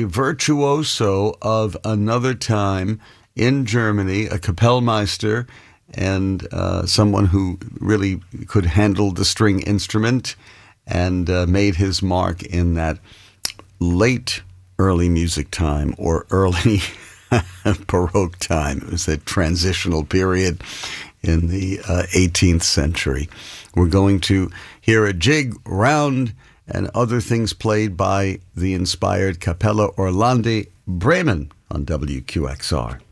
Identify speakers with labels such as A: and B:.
A: a virtuoso of another time in Germany, a Kapellmeister, and someone who really could handle the string instrument and made his mark in that late early music time, or early Baroque time. It was a transitional period in the 18th century. We're going to hear a jig, round, and other things played by the inspired Capella Orlandi Bremen on WQXR.